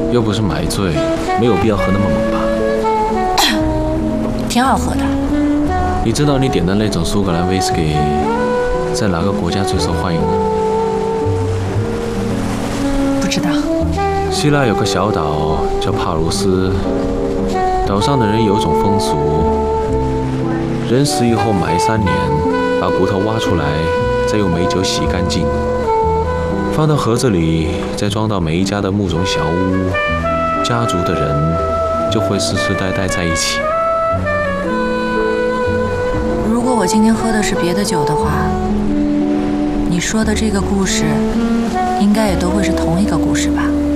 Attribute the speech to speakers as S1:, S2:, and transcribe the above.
S1: 又不是买醉，没有必要喝那么猛吧？
S2: 挺好喝的。
S1: 你知道你点的那种苏格兰威士忌在哪个国家最受欢迎吗？
S2: 不知道。
S1: 希腊有个小岛叫帕卢斯，岛上的人有种风俗，人死以后埋3年，把骨头挖出来，再用美酒洗干净，放到盒子里，再装到每一家的木种小屋，家族的人就会世世代代在一起。
S2: 如果我今天喝的是别的酒的话，你说的这个故事应该也都会是同一个故事吧？